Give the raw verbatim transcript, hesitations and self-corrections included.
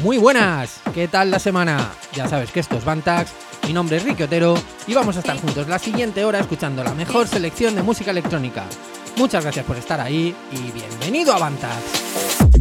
Muy buenas, ¿qué tal la semana? Ya sabes que esto es Bantax, mi nombre es Ricky Otero y vamos a estar juntos la siguiente hora escuchando la mejor selección de música electrónica. Muchas gracias por estar ahí y bienvenido a Bantax.